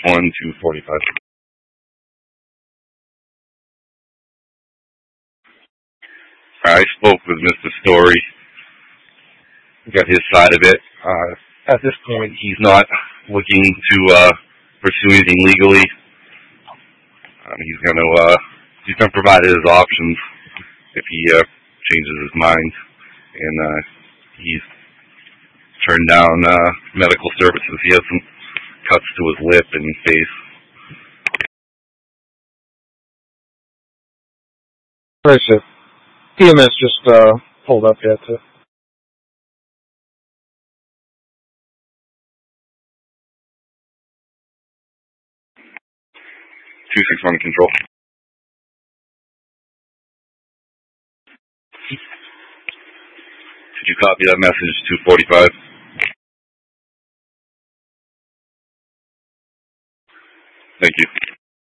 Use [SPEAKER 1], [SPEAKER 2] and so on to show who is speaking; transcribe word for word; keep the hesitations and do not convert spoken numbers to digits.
[SPEAKER 1] one two forty-five. I spoke with Mister Story, got his side of it. Uh, at this point, he's not looking to uh, pursue anything legally. Um, he's going to uh, he's going to provide his options if he uh, changes his mind, and uh, he's turned down uh, medical services. He has some cuts to his lip and face.
[SPEAKER 2] Right, sir. E M S just uh, pulled up yet, too.
[SPEAKER 1] two six one control. Did you copy that message, two forty-five? Thank you.